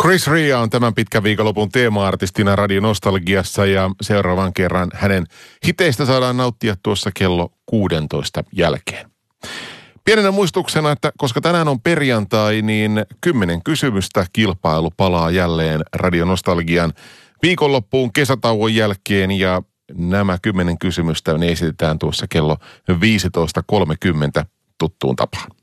Chris Rea on tämän pitkän viikonlopun teema-artistina Radio Nostalgiassa ja seuraavan kerran hänen hiteistä saadaan nauttia tuossa kello 16 jälkeen. Pienenä muistuksena, että koska tänään on perjantai, niin 10 kysymystä kilpailu palaa jälleen Radio Nostalgian viikonloppuun kesätauon jälkeen ja nämä 10 kysymystä ne esitetään tuossa kello 15.30 tuttuun tapaan.